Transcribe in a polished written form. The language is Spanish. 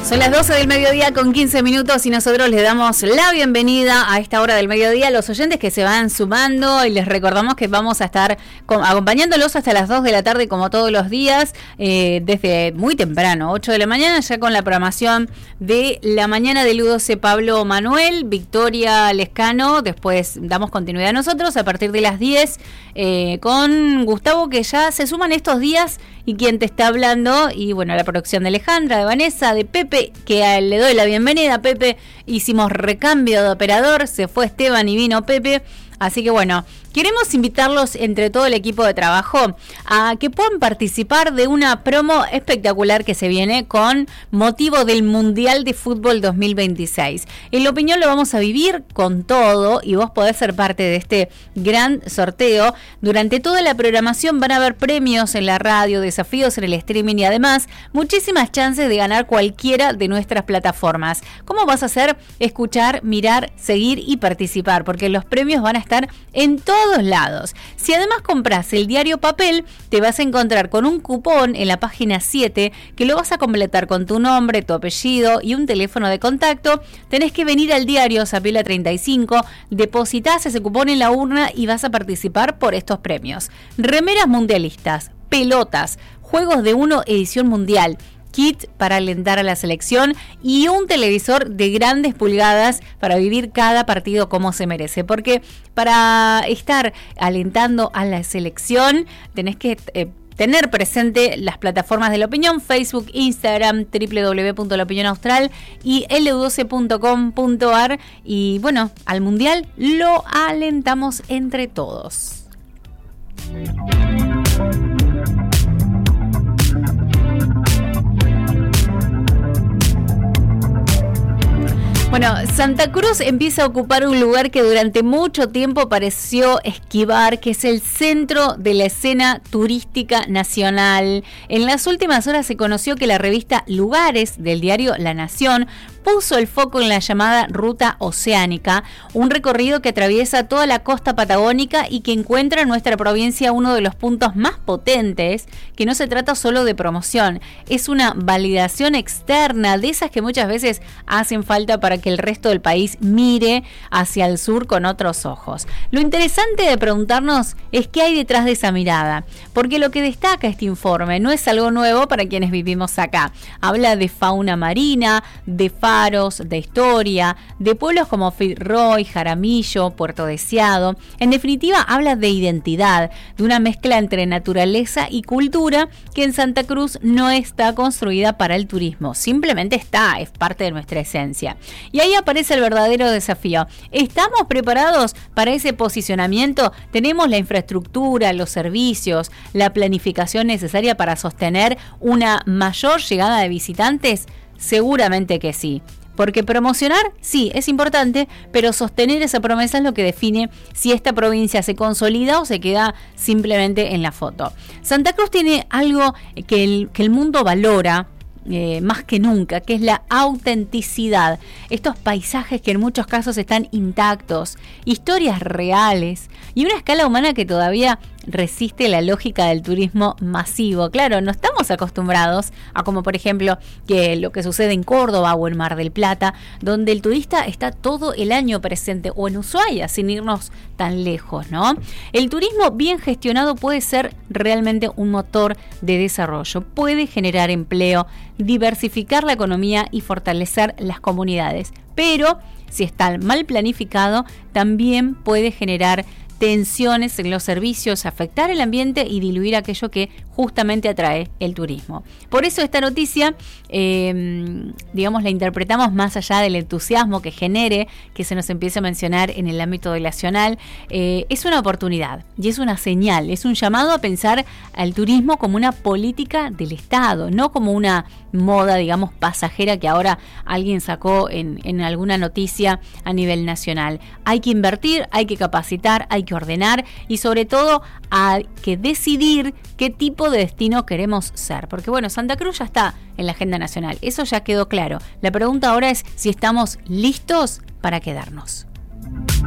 Son las 12 del mediodía con 15 minutos y nosotros les damos la bienvenida a esta hora del mediodía a los oyentes que se van sumando y les recordamos que vamos a estar acompañándolos hasta las 2 de la tarde como todos los días, desde muy temprano, 8 de la mañana, ya con la programación de la mañana del U12 Pablo Manuel, Victoria Lescano. Después damos continuidad nosotros a partir de las 10 con Gustavo, que ya se suman estos días, y quien te está hablando, y bueno, la producción de Alejandra, de Vanessa, de Pepe, que le doy la bienvenida. Pepe, hicimos recambio de operador, se fue Esteban y vino Pepe, así que bueno, queremos invitarlos entre todo el equipo de trabajo a que puedan participar de una promo espectacular que se viene con motivo del Mundial de Fútbol 2026. En La Opinión lo vamos a vivir con todo y vos podés ser parte de este gran sorteo. Durante toda la programación van a haber premios en la radio, desafíos en el streaming y además muchísimas chances de ganar cualquiera de nuestras plataformas. ¿Cómo vas a hacer? Escuchar, mirar, seguir y participar, porque los premios van a estar en todos lados. Si además compras el diario papel, te vas a encontrar con un cupón en la página 7 que lo vas a completar con tu nombre, tu apellido y un teléfono de contacto. Tenés que venir al diario Zapiola 35, depositas ese cupón en la urna y vas a participar por estos premios: remeras mundialistas, pelotas, juegos de uno edición mundial, kit para alentar a la selección y un televisor de grandes pulgadas para vivir cada partido como se merece. Porque para estar alentando a la selección tenés que tener presente las plataformas de La Opinión: Facebook, Instagram, www.laopinionaustral y lu12.com.ar. Y bueno, al Mundial lo alentamos entre todos. Bueno, Santa Cruz empieza a ocupar un lugar que durante mucho tiempo pareció esquivar, que es el centro de la escena turística nacional. En las últimas horas se conoció que la revista Lugares del diario La Nación puso el foco en la llamada Ruta Oceánica, un recorrido que atraviesa toda la costa patagónica y que encuentra en nuestra provincia uno de los puntos más potentes, que no se trata solo de promoción, es una validación externa de esas que muchas veces hacen falta para que el resto del país mire hacia el sur con otros ojos. Lo interesante de preguntarnos es qué hay detrás de esa mirada, porque lo que destaca este informe no es algo nuevo para quienes vivimos acá. Habla de fauna marina, de de historia, de pueblos como Fitzroy, Jaramillo, Puerto Deseado. En definitiva, habla de identidad, de una mezcla entre naturaleza y cultura que en Santa Cruz no está construida para el turismo, simplemente está, es parte de nuestra esencia. Y ahí aparece el verdadero desafío. ¿Estamos preparados para ese posicionamiento? ¿Tenemos la infraestructura, los servicios, la planificación necesaria para sostener una mayor llegada de visitantes? Seguramente que sí, porque promocionar sí es importante, pero sostener esa promesa es lo que define si esta provincia se consolida o se queda simplemente en la foto. Santa Cruz tiene algo que el mundo valora más que nunca, que es la autenticidad. Estos paisajes que en muchos casos están intactos, historias reales y una escala humana que todavía resiste la lógica del turismo masivo. Claro, no estamos acostumbrados a, como por ejemplo, que lo que sucede en Córdoba o en Mar del Plata, donde el turista está todo el año presente, o en Ushuaia, sin irnos tan lejos, ¿no? El turismo bien gestionado puede ser realmente un motor de desarrollo, puede generar empleo, diversificar la economía y fortalecer las comunidades, pero si está mal planificado, también puede generar tensiones en los servicios, afectar el ambiente y diluir aquello que justamente atrae el turismo. Por eso esta noticia, digamos, la interpretamos más allá del entusiasmo que genere, que se nos empiece a mencionar en el ámbito nacional. Es una oportunidad y es una señal, es un llamado a pensar al turismo como una política del Estado, no como una moda, digamos, pasajera que ahora alguien sacó en alguna noticia a nivel nacional. Hay que invertir, hay que capacitar, hay que ordenar y sobre todo hay que decidir qué tipo de destino queremos ser. Porque bueno, Santa Cruz ya está en la agenda nacional, eso ya quedó claro. La pregunta ahora es si estamos listos para quedarnos.